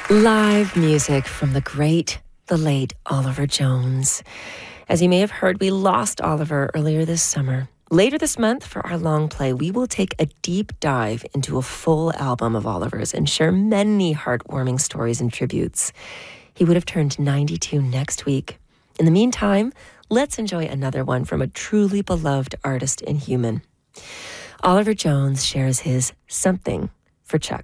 Live music from the great, the late Oliver Jones. As you may have heard, we lost Oliver earlier this summer. Later this month, for our long play, we will take a deep dive into a full album of Oliver's and share many heartwarming stories and tributes. He would have turned 92 next week. In the meantime, let's enjoy another one from a truly beloved artist and human. Oliver Jones shares his Something for Chuck.